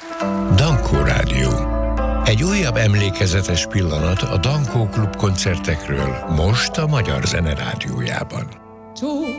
Dankó Rádió. Egy újabb emlékezetes pillanat a Dankó Klub koncertekről most a Magyar Zene Rádiójában.